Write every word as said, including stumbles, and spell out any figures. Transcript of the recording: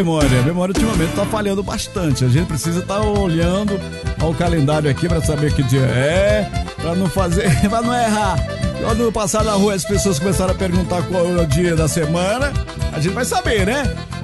Memória, a memória ultimamente tá falhando bastante. A gente precisa estar tá olhando ao calendário aqui para saber que dia é, para não fazer, para não errar. Quando passar na rua as pessoas começaram a perguntar qual é o dia da semana, a gente vai saber, né?